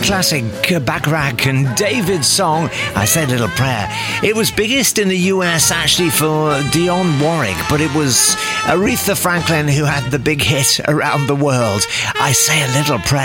classic Bacharach and David's song, I Say a Little Prayer. It was biggest in the US actually for Dionne Warwick, but it was Aretha Franklin who had the big hit around the world, I Say a Little Prayer.